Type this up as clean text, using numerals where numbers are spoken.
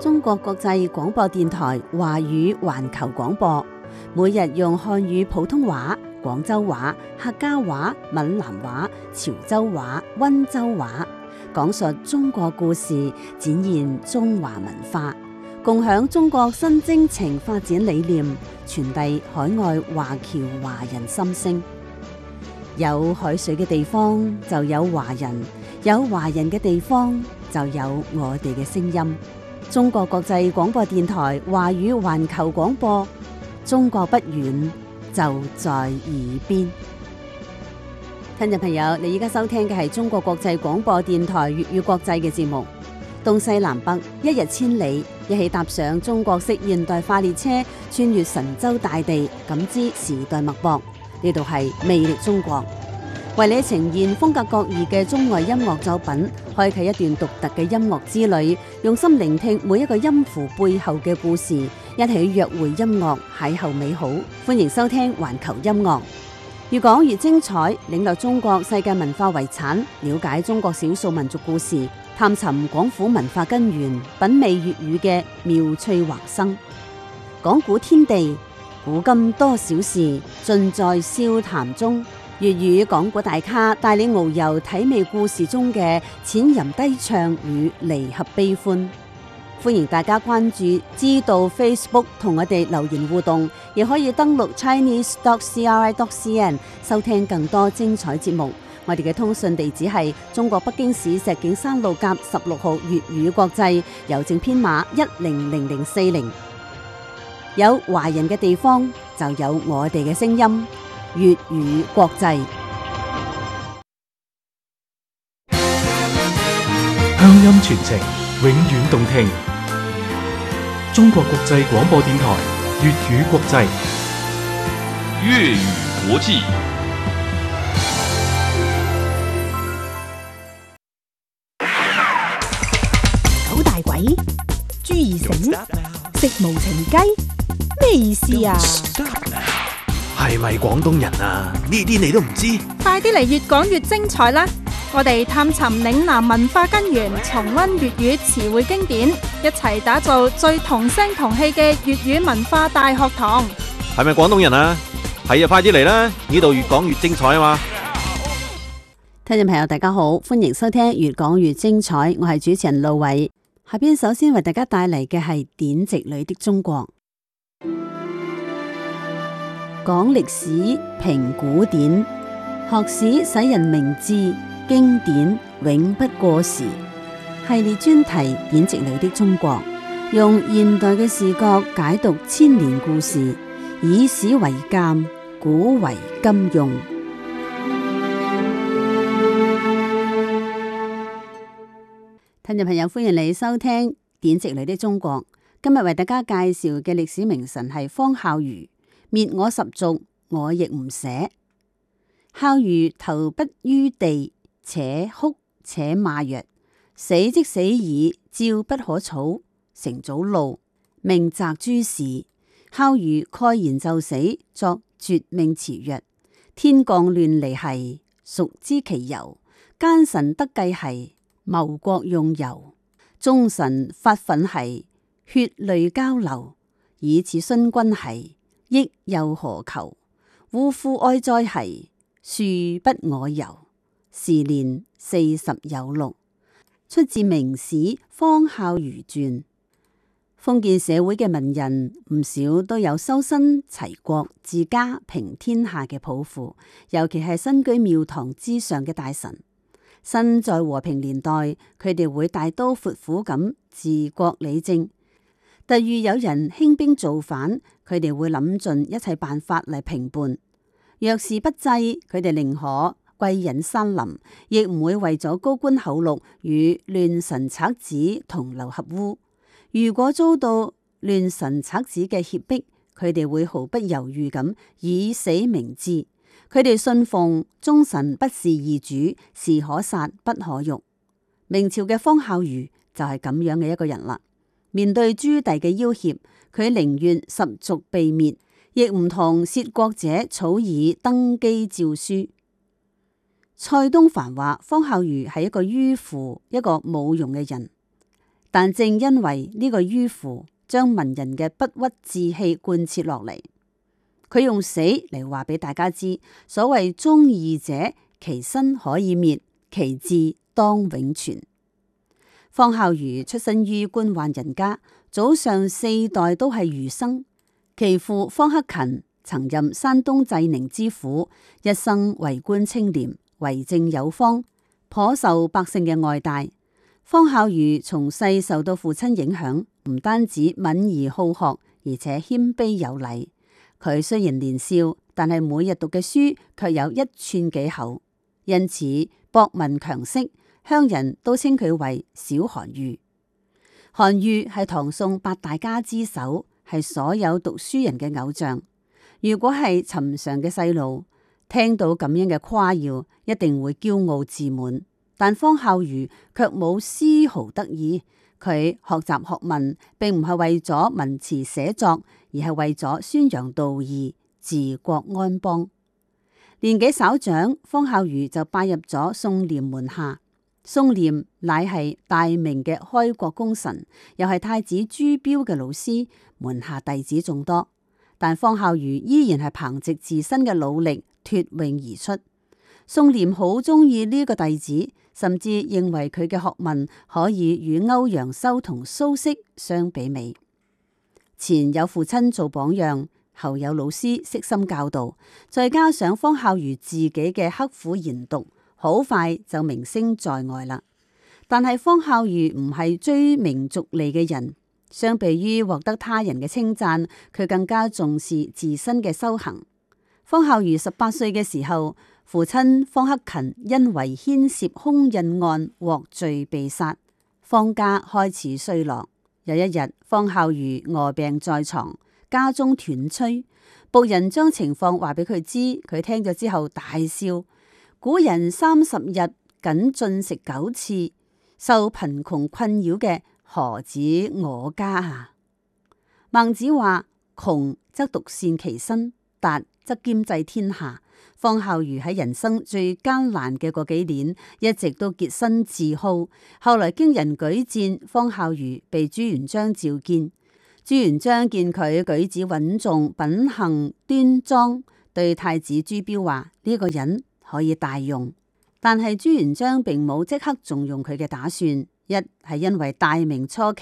中國國際廣播電台華語環球廣播，每日用漢語普通話、廣州話、客家話、閩南話、潮州話、溫州話，講述中國故事，展現中華文化，共享中國新征程發展理念，傳遞海外華僑華人心聲。有海水嘅地方就有華人，有華人嘅地方就有我哋嘅聲音。中國國際廣播電台華語環球廣播，中國不遠，就在耳邊。聽眾朋友，你依家收聽嘅係中國國際廣播電台粵語國際嘅節目。東西南北，一日千里，一起踏上中國式現代化列車，穿越神州大地，感知時代脈搏。呢度係魅力中國，為你呈現風格各異嘅中外音樂作品，開啟一段獨特嘅音樂之旅，用心聆聽每一個音符背後嘅故事，一起約會音樂，邂逅美好。歡迎收聽環球音樂，越講越精彩，領略中國世界文化遺產，了解中國少數民族故事，探尋廣府文化根源，品味粵語嘅妙趣橫生。講古天地，古今多少事，盡在笑談中。粵語講古大咖帶你遨遊體味故事中嘅淺吟低唱與離合悲歡。歡迎大家關注知道 Facebook 同我哋留言互動，亦可以登錄 chinese.cri.cn 收聽更多精彩節目。我哋嘅通訊地址係中國北京市石景山路甲16號粵語國際，郵政編碼100040。有華人嘅地方就有我哋嘅聲音，粵語國際。 鄉音傳情，永遠動聽。中國國際廣播電台粵語國際， 粵語國際。 九大簋，朱二繩，食無情雞，咩意思啊？ 係咪廣東人啊？呢啲你都唔知？ 快啲嚟越講越精彩啦！我哋探尋嶺南文化根源，重溫粵語詞彙經典，一齊打造最同聲同氣嘅粵語文化大學堂。 係咪廣東人啊？係啊，快啲嚟啦！呢度越講越精彩啊嘛！ 聽眾朋友大家好，歡迎收聽越講越精彩，我係主持人路偉。下邊首先為大家帶嚟嘅係典籍裏的中國。講歷史，評古典，學史使人明智，經典永不過時。系列專題典籍裏的中國，用現代嘅視角解讀千年故事，以史為鑑，古為今用。聽眾朋友，歡迎你收聽典籍裏的中國。今日為大家介紹嘅歷史名臣係方孝孺。滅我十族，我亦唔捨。孝孺投筆於地，且哭且罵曰：死即死矣，照不可草。成祖怒，命擇諸事。孝孺蓋然就死，作絕命詞曰：天降亂離兮，孰知其由？奸臣得計兮，謀國用由。忠臣發憤兮，血淚交流。以此殉君兮，益又何求？嗚呼哀哉兮，恕不我由。時年40有6，出自明史方孝孺傳。封建社會嘅文人唔少都有修身齊國治家平天下嘅抱負，尤其係身居廟堂之上嘅大臣。身在和平年代，佢哋會大刀闊斧咁治國理政。突遇有人興兵造反，佢哋會諗盡一切辦法嚟平叛。若是不濟，佢哋寧可歸隱山林，亦唔會為咗高官厚祿與亂臣賊子同流合污。如果遭到亂臣賊子嘅脅迫，佢哋會毫不猶豫咁以死明志。佢哋信奉忠臣不是二主，士可殺不可辱。明朝嘅方孝孺就係咁樣嘅一個人啦。面對朱棣嘅要挾，佢寧願十族被滅，亦唔同竊國者草擬登基詔書。蔡東藩話方孝孺係一個迂腐、一個冇用嘅人。 但正因為呢個迂腐，將文人嘅不屈志氣貫徹落嚟。佢用死嚟話俾大家知，所謂忠義者，其身可以滅，其志當永存。方孝孺出身於官宦人家，祖上4代都係儒生。其父方克勤曾任山東濟寧知府，一生為官清廉，為政有方，頗受百姓嘅愛戴。方孝孺從細受到父親影響，唔單止敏而好學，而且謙卑有禮。佢雖然年少，但係每日讀嘅書卻有1寸幾厚，因此博聞強識，鄉人都稱佢為小韓愈。韓愈係唐宋8大家之首，係所有讀書人嘅偶像。如果係尋常嘅細路，聽到咁樣嘅誇耀，一定會驕傲自滿。但方孝孺卻冇絲毫得意，佢學習學問，並唔係為咗文辭寫作，而係為咗宣揚道義、治國安邦。年紀稍長，方孝孺就拜入咗宋濂門下。宋濂乃係大明嘅開國功臣，又係太子朱標嘅老師，門下弟子眾多。但方孝孺依然係憑借自身嘅努力脫穎而出。宋濂好中意呢個弟子，甚至認為佢嘅學問可以與歐陽修同蘇軾相媲美。前有父親做榜樣，後有老師悉心教導，再加上方孝孺自己嘅刻苦研讀，好快就名聲在外啦。但係方孝孺唔係追名逐利嘅人，相比於獲得他人嘅稱讚，佢更加重視自身嘅修行。方孝孺18歲嘅時候，父親方克勤因為牽涉空印案獲罪被殺，方家開始衰落。有一日，方孝孺臥病在床，家中斷炊，僕人將情況話俾佢知，佢聽咗之後大笑。古人30日僅進食9次，受貧窮困擾嘅何止我家啊？孟子話：窮則獨善其身，達則兼濟天下。方孝孺喺人生最艱難嘅嗰幾年，一直都潔身自好。後來經人舉薦，方孝孺被朱元璋召見。朱元璋見佢舉止穩重，品行端莊，對太子朱標話：呢個人可以大用。但係朱元璋並冇即刻重用佢嘅打算，一係因為大明初期